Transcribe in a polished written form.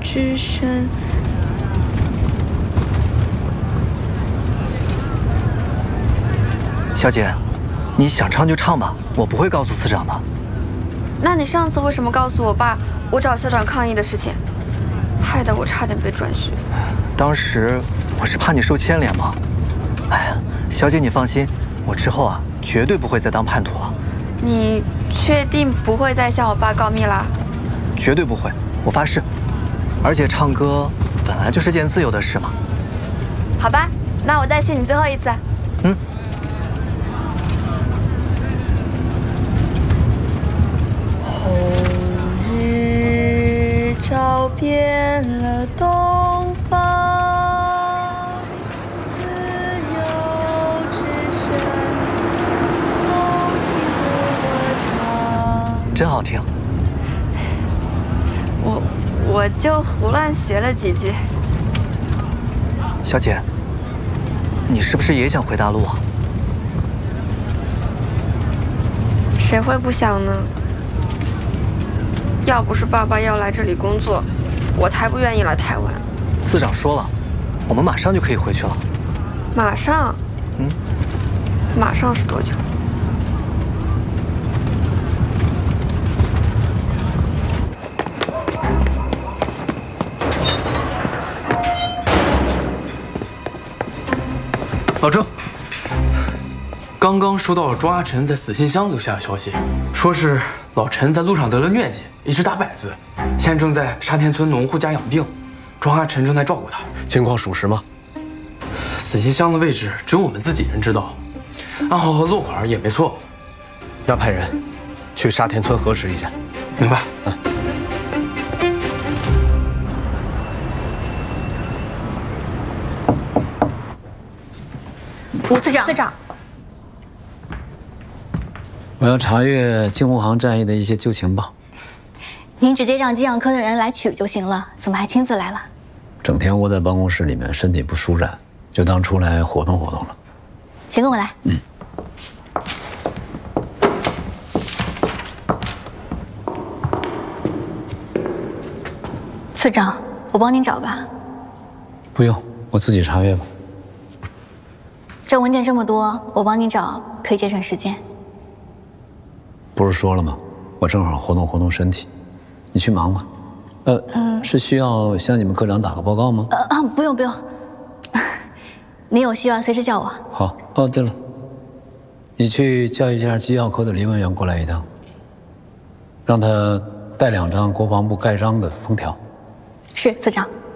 之声。 小姐，你想唱就唱吧，我不会告诉司长的。 那你上次为什么告诉我爸我找校长抗议的事情，害得我差点被转学？ 当时我是怕你受牵连嘛。哎呀，小姐你放心，我之后啊绝对不会再当叛徒了。 你确定不会再向我爸告密啦？ 绝对不会，我发誓。而且唱歌本来就是件自由的事嘛。 好吧，那我再信你最后一次。 嗯。 红日照遍了东方，自由之声纵情歌唱。 真好听。 我就胡乱学了几句。 小姐，你是不是也想回大陆啊？ 谁会不想呢？要不是爸爸要来这里工作，我才不愿意来台湾。 司长说了，我们马上就可以回去了。 马上？马上是多久？ 老郑，刚刚收到了庄阿晨在死信箱留下的消息，说是老陈在路上得了疟疾，一直打摆子，现在正在沙田村农户家养病，庄阿晨正在照顾他。 情况属实吗？ 死信箱的位置只有我们自己人知道，暗号和落款也没错。 要派人去沙田村核实一下。 明白。 吴次长， 我要查阅京沪杭战役的一些旧情报。 您直接让机养科的人来取就行了，怎么还亲自来了？ 整天窝在办公室里面，身体不舒展，就当出来活动活动了。 请跟我来。次长，我帮您找吧。 不用，我自己查阅吧。 这文件这么多，我帮您找可以节省时间。 不是说了吗？我正好活动活动身体，你去忙吧。是需要向你们科长打个报告吗？ 不用不用，你有需要随时叫我。 好。哦，对了，你去叫一下机要科的林文员过来一趟，让他带2张国防部盖章的封条。 是，次长。